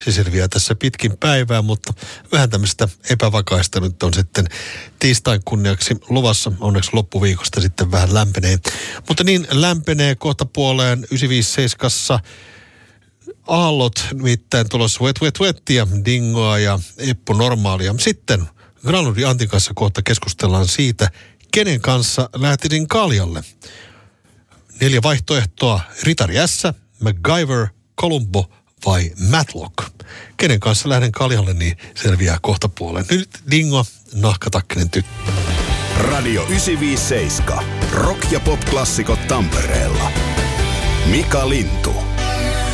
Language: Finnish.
Se selviää tässä pitkin päivää, mutta vähän tämmöistä epävakaista nyt on sitten tiistain kunniaksi luvassa. Onneksi loppuviikosta sitten vähän lämpenee. Mutta niin lämpenee kohta puoleen 957 aallot, nimittäin tulossa wettia, dingoa ja Eppu normaalia. Sitten Granlundin Antin kanssa kohta keskustellaan siitä, kenen kanssa lähtisin kaljalle. 4 vaihtoehtoa, Ritari S, MacGyver, Columbo vai Matlock. Kenen kanssa lähden kaljalle, niin selviää kohta puoleen. Nyt Dingo, nahkatakkinen tyttö. Radio 957. Rock- ja pop-klassikot Tampereella. Mika Lind.